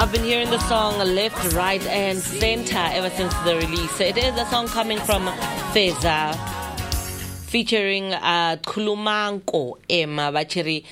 I've been hearing the song left, right, and center ever since the release. It is a song coming from Feza, featuring Khulumanko Emma Bachiri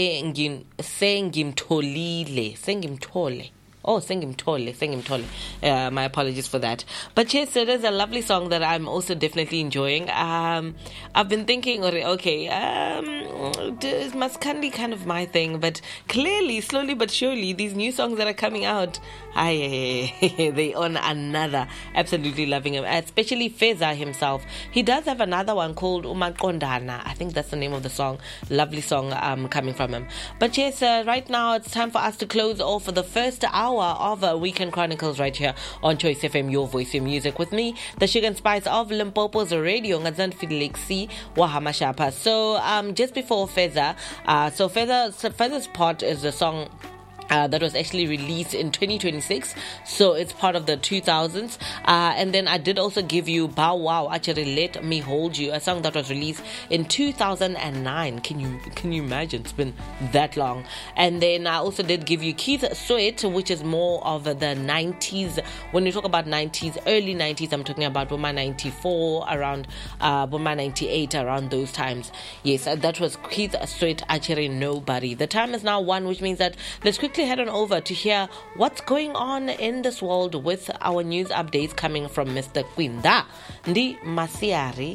Sengimtole. Oh, Sengimtole. My apologies for that. But yes, it is a lovely song that I'm also definitely enjoying. I've been thinking, okay, is Maskandi kind of my thing? But clearly, slowly but surely, these new songs that are coming out, they on another. Absolutely loving him, especially Feza himself. He does have another one called Umakondana. I think that's the name of the song. Lovely song coming from him. But yes, right now it's time for us to close off the first hour of Weekend Chronicles right here on Choice FM, your voice, your music, with me, the sugar and spice of Limpopo's radio, Ngazan Fidelixi Wahamashapa. So just before Feza, Feza's part is the song that was actually released in 2026, so it's part of the 2000s. And then I did also give you Bow Wow, actually Let Me Hold You, a song that was released in 2009. Can you imagine? It's been that long. And then I also did give you Keith Sweat, which is more of the 90s. When we talk about 90s, early 90s, I'm talking about Boma 94, around Boma 98, around those times. Yes, that was Keith Sweat, actually Nobody. The time is now 1, which means that let's quickly head on over to hear what's going on in this world with our news updates coming from Mr. Kwinda Ndi Masiari.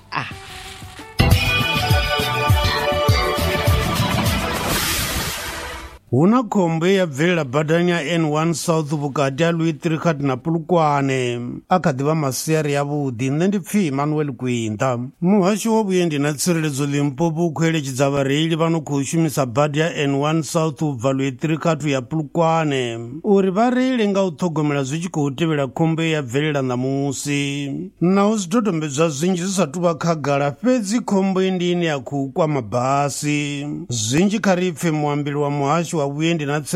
Huna khombe ya bvelela badani ya N1 South vukati ya Luitrikhat na Pulukwane akadiva Masiari ya vudi. Nne ndi pfi Emmanuel Kwinda. Muhasho wa vhuendi na tsireledzo Limpopo u khou eletshedza vhareili vha no khou shumisa badi ya N1 South u bva Luitrikhat ya Pulukwane uri vha reile nga u ṱhogomela zwi tshi khou tevhela khombe ya bvelela ṋamusi. Naho zwidodombedzwa zwinzhi zwi sathu vha khagala, fhedzi khombo ndi ine ya khou kwama basi. Zwinzhi kha ri pfe muambeli wa muhasho Motorists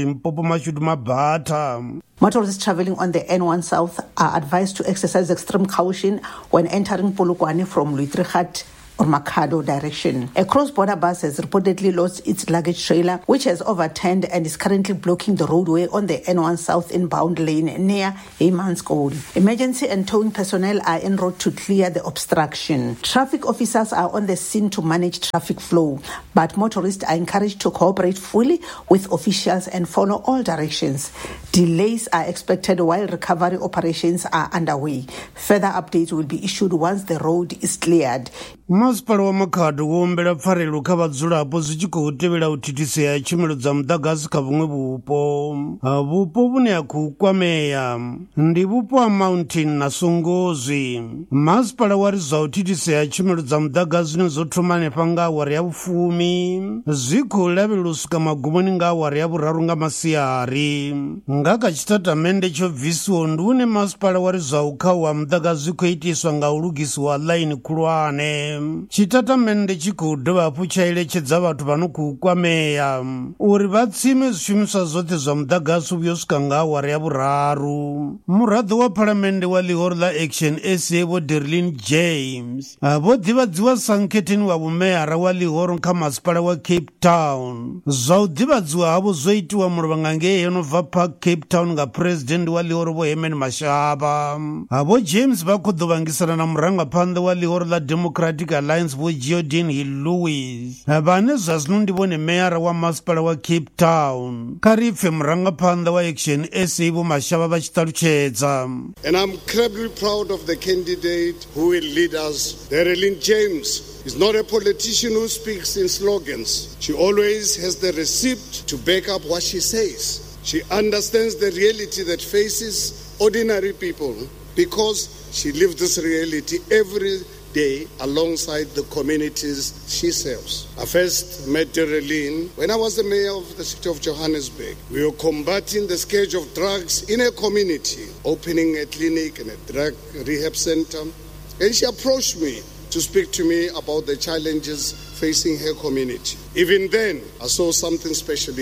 traveling on the N1 South are advised to exercise extreme caution when entering Polokwane from Luitrikhat or Makhado direction. A cross-border bus has reportedly lost its luggage trailer, which has overturned and is currently blocking the roadway on the N1 South inbound lane near Heymanskool. Emergency and towing personnel are en route to clear the obstruction. Traffic officers are on the scene to manage traffic flow, but motorists are encouraged to cooperate fully with officials and follow all directions. Delays are expected while recovery operations are underway. Further updates will be issued once the road is cleared. Masipala wa Makhado wo ombela pfarelo kha vhadzulapo zwi tshi khou tevhela u thithisea tshumelo dza muḓagasi kha vhuṅwe vhupo. Vhupo vhune ha khou kwamea ndi vhupo ha Mountain na Songozwi. Masipala wa ri zwa u thithisea tshumelo dza muḓagasi zwine zwo thoma hanefha nga awara ya vhufumi zwi khou lavhelelwa u swika magumoni nga awara ya vhuraru nga masiari. Nga kha tshitatamennde tsho bvisiwaho ndi hune masipala wa ri zwa u khawa ha muḓagasi zwi khou itiswa nga u lugisiwa ḽaini khulwane. Tshitatamennde tshi khou dovha hafhu tsha eletshedza vhathu vha no khou kwamea uri vha tsime zwishumiswa zwoṱhe zwa muḓagasi vhuyo swika nga awara ya vhuraru. Muraḓo wa phalamennde wa ḽihoro ḽa Action SA vho Derlin James vho ḓivhadziwa sankhetheni wa vhumeara wa ḽihoro kha masipala wa Cape Town. Zwa u ḓivhadziwa havho zwo itiwa Muluvha ngei Hanover Park, Cape Town nga president wa ḽihoro vho Herman Mashaba. Vho James vha khou ḓo vhangisana na murangaphanḓa wa ḽihoro ḽa Democratic Alliance vho Geordin Hill Lewis vhane zwa zwino ndi vhone meara wa masipala wa Cape Town. Kha ri pfe murangaphanḓa wa Action SA vho Mashaba vha tshi ṱalutshedza. And I'm incredibly proud of the candidate who will lead us. Derlin James is not a politician who speaks in slogans. She always has the receipt to back up what she says. She understands the reality that faces ordinary people because she lives this reality every day alongside the communities she serves. I first met Derlin when I was the mayor of the city of Johannesburg. We were combating the scourge of drugs in a community, opening a clinic and a drug rehab center. And she approached me to speak to me about the challenges facing her community. Even then, I saw something special in her.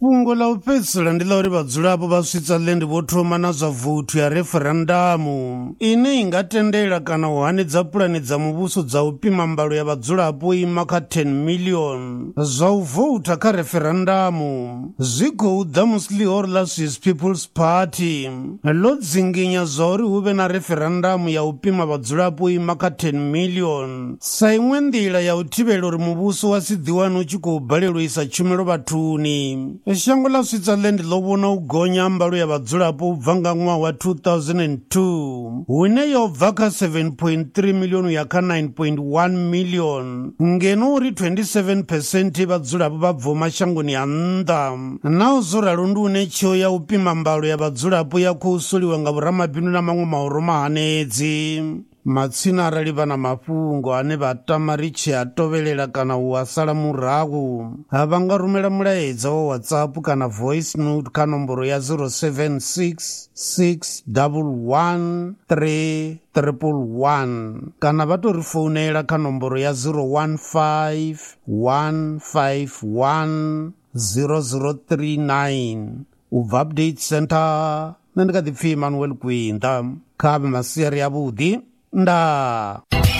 Fungo la u fhedzisela ndi ḽa uri vhadzulapo vha Switzerland vho thoma na zwa voutu ya referendamu ine i nga tendela kana u hanedza pulani dza muvhuso dza u pima mbalo ya vhadzulapo ima kha 10 million. Zwa u vouta kha referendamu zwi khou ḓa musi ḽihoro ḽa Swiss People's Party ḽo dzinginya zwa uri hu vhe na referendamu ya u pima vhadzulapo ima kha 10 million sa iṅwe nḓila ya u thivhela uri muvhuso wa si ḓiwane u tshi khou balelwa u isa tshumelo vhathuni. Shango la Switzerland ḽo vhona u gonya mbalo ya vhadzulapo u bva nga ṅwaha wa 2002 hune yo bva kha 7.3 million ya kha 9.1 million ngeno uri 27% vhadzulapo vha bva mashangoni a nnḓa. Naho zwo ralo ndi une tsheo ya u pima mbalo ya vhadzulapo ya khou soliwa nga vhoramabindu na maṅwe mahoro mahanedzi. Matsina arali vha na mafhungo ane vha tama ri tshi a tovhelela kana u a sala murahu vha nga rumela mulaedza wa WhatsApp kana voice note kha nomboro ya 076 611 3111 kana vha to ri founela kha nomboro ya 015 151 0039 ubva update center. Nṋe ndi kha ḓi pfi Emmanuel Kwinda kha masiari ya vhuḓi nda.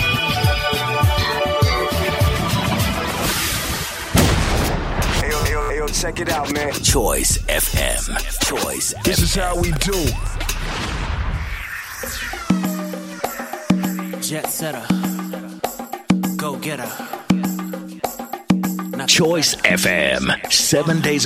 Yo, check it out, man. Choice FM. Choice. This is how we do. Jet setter. Go getter. Choice FM. 7 days